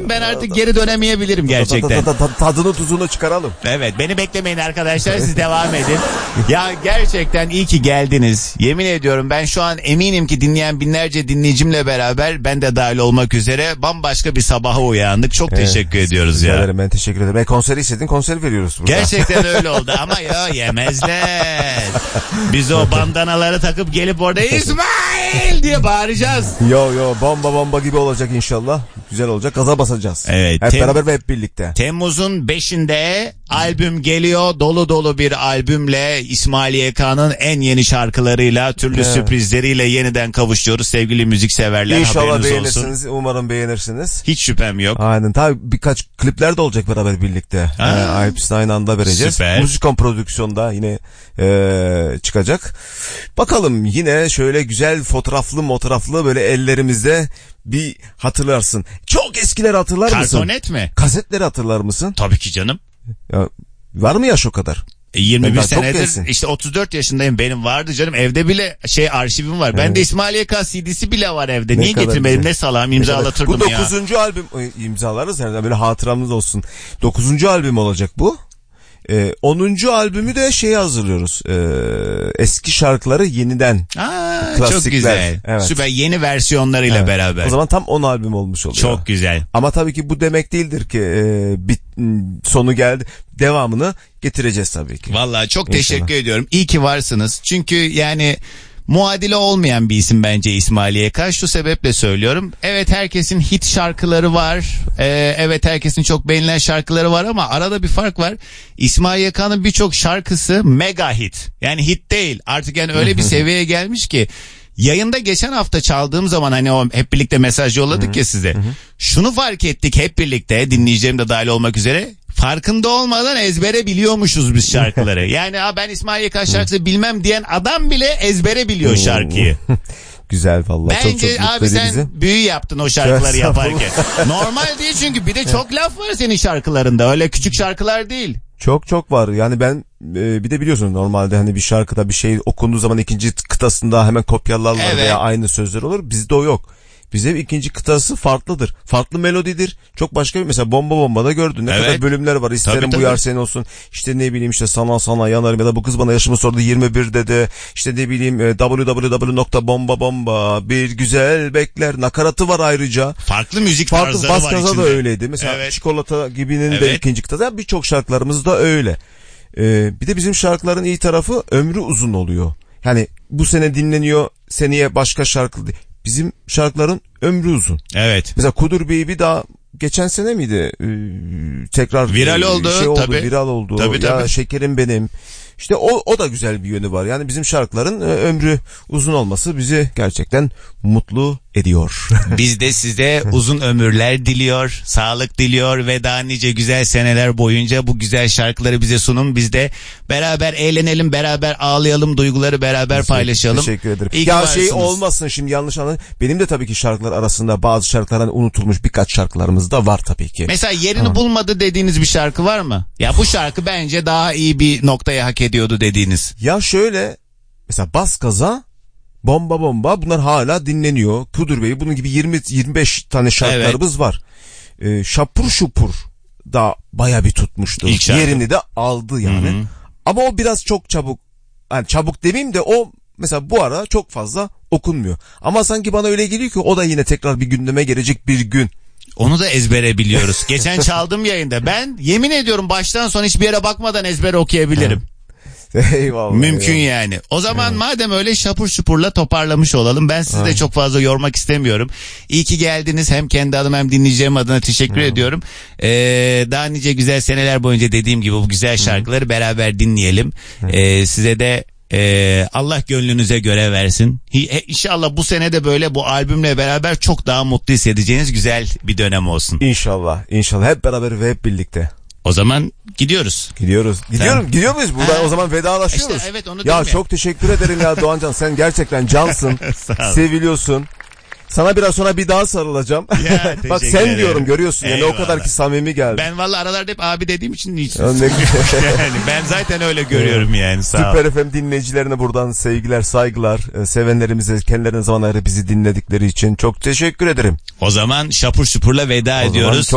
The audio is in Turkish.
Ben artık geri dönemeyebilirim gerçekten. Tadını tuzunu çıkaralım. Evet, beni beklemeyin arkadaşlar, siz devam edin. Ya gerçekten iyi ki geldiniz. Yemin ediyorum ben şu an eminim ki dinleyen binlerce dinleyicimle beraber ben de dahil olmak üzere bambaşka bir sabaha uyandık. Çok teşekkür ediyoruz ya. Ben teşekkür ederim. Konseri istedin, konseri veriyoruz burada. Gerçekten öyle oldu ama ya yemezler. Biz o bandanaları takıp gelip orada İsmail diye bağıracağız. Yo bomba gibi olacak inşallah. Güzel olacak. Gaza basacağız. Evet. Hep beraber ve hep birlikte. Temmuz'un 5'inde albüm geliyor. Dolu dolu bir albümle İsmail YK'nın en yeni şarkılarıyla, türlü sürprizleriyle yeniden kavuşuyoruz sevgili müzikseverler. İnşallah beğenirsiniz. Olsun. Umarım beğenirsiniz. Hiç şüphem yok. Aynen. Tabii birkaç klipler de olacak beraber birlikte. Hepsini aynı anda vereceğiz. Süper. Müzikon prodüksiyonda yine çıkacak. Bakalım yine şöyle güzel fotoğraflı böyle ellerimizde bir hatırlarsın. Çok eskileri hatırlar mısın? Kartonet mi? Kasetleri hatırlar mısın? Tabii ki canım. Ya, var mı yaş o kadar? 21 senedir işte 34 yaşındayım, benim vardı canım, evde bile arşivim var. Bende İsmail YK CD'si bile var evde. Niye getirmedim, ne salam, imzalatırdım ya. Bu 9. albüm imzalarız herhalde, böyle hatıramız olsun. 9. albüm olacak bu. 10. albümü de hazırlıyoruz. Eski şarkıları yeniden. Klasikler. Çok güzel. Evet. Süper, yeni versiyonlarıyla beraber. O zaman tam 10 albüm olmuş oluyor. Çok güzel. Ama tabii ki bu demek değildir ki sonu geldi. Devamını getireceğiz tabii ki. Vallahi çok teşekkür ediyorum. İyi ki varsınız. Çünkü yani muadili olmayan bir isim bence İsmail YK. Şu sebeple söylüyorum. Evet, herkesin hit şarkıları var. Evet, herkesin çok beğenilen şarkıları var ama arada bir fark var. İsmail YK'nın birçok şarkısı mega hit. Yani hit değil. Artık yani öyle bir seviyeye gelmiş ki. Yayında geçen hafta çaldığım zaman hani o hep birlikte mesaj yolladık ya size. Şunu fark ettik hep birlikte, dinleyicilerim de dahil olmak üzere. Farkında olmadan ezbere biliyormuşuz biz şarkıları. Yani ben İsmail YK şarkısı bilmem diyen adam bile ezbere biliyor şarkıyı. Güzel vallahi. Bence çok abi sen bizi. Büyü yaptın o şarkıları yaparken. Normal değil çünkü, bir de çok laf var senin şarkılarında. Öyle küçük şarkılar değil. Çok var. Yani ben bir de biliyorsun normalde hani bir şarkıda bir şey okunduğu zaman ikinci kıtasında hemen kopyalarlar veya aynı sözler olur. Bizde o yok. Bizde ikinci kıtası farklıdır. Farklı melodidir. Çok başka bir, mesela Bomba'da gördün. Ne kadar bölümler var. İsterim bu yar senin olsun. İşte ne bileyim işte sana yanarım, ya da bu kız bana yaşımı sordu 21'de de. İşte ne bileyim www.bomba bir güzel bekler. Nakaratı var ayrıca. Farklı müzik tarzları var içinde. Baskaza da öyleydi. Mesela Çikolata gibinin de ikinci kıtası. Yani birçok şarkılarımız da öyle. Bir de bizim şarkıların iyi tarafı ömrü uzun oluyor. Yani bu sene dinleniyor, seneye başka şarkı. Bizim şarkıların ömrü uzun. Evet. Mesela Kudur Baby daha geçen sene miydi? Tekrar viral oldu. Viral oldu. Tabii. Ya şekerim benim. İşte o da güzel bir yönü var. Yani bizim şarkıların ömrü uzun olması bizi gerçekten mutlu ediyor. Biz de size uzun ömürler diliyor, sağlık diliyor ve daha nice güzel seneler boyunca bu güzel şarkıları bize sunun. Biz de beraber eğlenelim, beraber ağlayalım, duyguları beraber paylaşalım. Teşekkür ederim. Ya olmasın şimdi, yanlış anlayın. Benim de tabii ki şarkılar arasında bazı şarkılardan unutulmuş birkaç şarkılarımız da var tabii ki. Mesela yerini bulmadı dediğiniz bir şarkı var mı? Ya bu şarkı bence daha iyi bir noktaya hak ediyordu dediğiniz. Ya şöyle mesela Bas Gaza, Bomba bunlar hala dinleniyor. Kudur Bey, bunun gibi 20-25 tane şarkılarımız var. Şapur Şupur da baya bir tutmuştu. Yerini de aldı yani. Hı-hı. Ama o biraz çok çabuk. Yani çabuk demeyeyim de o mesela bu ara çok fazla okunmuyor. Ama sanki bana öyle geliyor ki o da yine tekrar bir gündeme gelecek bir gün. Onu da ezbere biliyoruz. Geçen çaldım yayında. Ben yemin ediyorum baştan sona hiçbir yere bakmadan ezbere okuyabilirim. Eyvallah. Mümkün yani. O zaman madem öyle şapur şupurla toparlamış olalım. Ben sizi de çok fazla yormak istemiyorum. İyi ki geldiniz. Hem kendi adım hem dinleyeceğim adına teşekkür ediyorum. Daha nice güzel seneler boyunca dediğim gibi bu güzel şarkıları beraber dinleyelim. Size de Allah gönlünüze göre versin. İnşallah bu sene de böyle bu albümle beraber çok daha mutlu hissedeceğiniz güzel bir dönem olsun. İnşallah. Hep beraber ve hep birlikte. O zaman gidiyoruz. Gidiyor muyuz? Buradan o zaman vedalaşıyoruz. İşte evet, onu ya çok teşekkür ederim ya Doğancan. Sen gerçekten cansın. Seviliyorsun. Sana biraz sonra bir daha sarılacağım. Bak sen ederim. Diyorum, görüyorsun yani o kadar ki samimi geldi. Ben vallahi aralarda hep abi dediğim için hiç. Yani ben zaten öyle görüyorum yani. Süper FM dinleyicilerine buradan sevgiler, saygılar. Sevenlerimize kendilerine zaman ayrı bizi dinledikleri için çok teşekkür ederim. O zaman şapur şupurla veda ediyoruz.